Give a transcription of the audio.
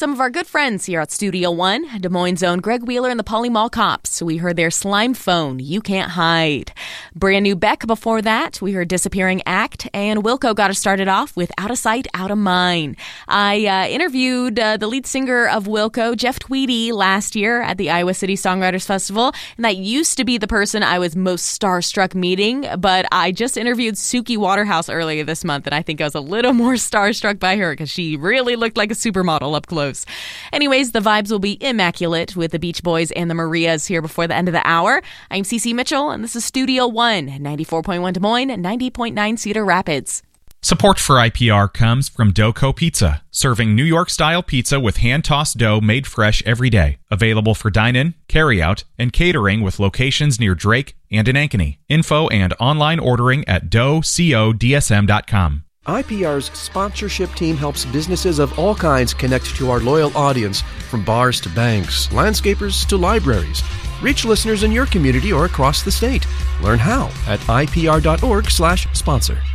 some of our good friends here at Studio One, Des Moines' own Greg Wheeler and the Poly Mall Cops. We heard their Slime Phone, You Can't Hide. Brand new Beck before that. We heard Disappearing Act. And Wilco got us started off with Out of Sight, Out of Mind. I interviewed the lead singer of Wilco, Jeff Tweedy, last year at the Iowa City Songwriters Festival. And that used to be the person I was most starstruck meeting. But I just interviewed Suki Waterhouse earlier this month, and I think I was a little more starstruck by her because she really looked like a supermodel up close. Anyways, the vibes will be immaculate with the Beach Boys and the Marias here before the end of the hour. I'm Cece Mitchell, and this is Studio One, 94.1 Des Moines, 90.9 Cedar Rapids. Support for IPR comes from Doco Pizza, serving New York-style pizza with hand-tossed dough made fresh every day. Available for dine-in, carry-out, and catering with locations near Drake and in Ankeny. Info and online ordering at doughcodsm.com. IPR's sponsorship team helps businesses of all kinds connect to our loyal audience, from bars to banks, landscapers to libraries. Reach listeners in your community or across the state. Learn how at ipr.org/sponsor.